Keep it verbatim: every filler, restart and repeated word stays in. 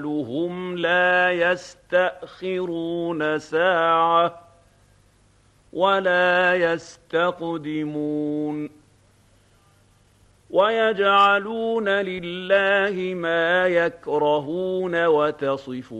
هم لا يستأخرون ساعة ولا يستقدمون ويجعلون لله ما يكرهون وتصف